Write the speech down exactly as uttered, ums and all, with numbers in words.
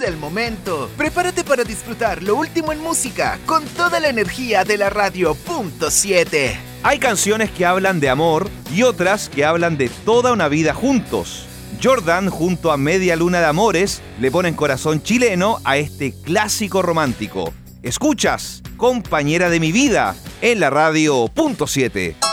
del momento. Prepárate para disfrutar lo último en música con toda la energía de la radio punto siete. Hay canciones que hablan de amor y otras que hablan de toda una vida juntos. Jordan, junto a Media Luna de Amores, le ponen corazón chileno a este clásico romántico. Escuchas Compañera de mi vida en la radio punto siete.